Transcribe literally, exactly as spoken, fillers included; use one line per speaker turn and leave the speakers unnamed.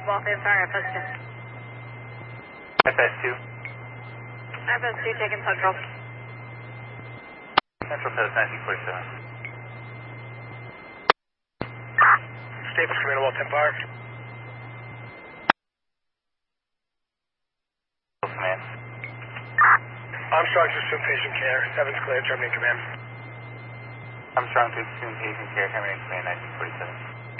Ball Fan Fire, F S two.
F S two.
F S two taking Central.
Central says nineteen forty-seven.
Staples Command Wall ten Fire.
Command.
Armstrong to assume patient care. seven's clear, terminating command.
Armstrong to assume patient care, terminating command nineteen forty-seven.